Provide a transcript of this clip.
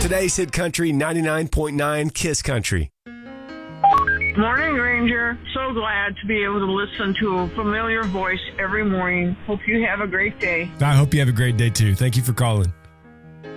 Today's Hit Country 99.9 Kiss Country. Morning, Ranger. So glad to be able to listen to a familiar voice every morning. Hope you have a great day. I hope you have a great day, too. Thank you for calling.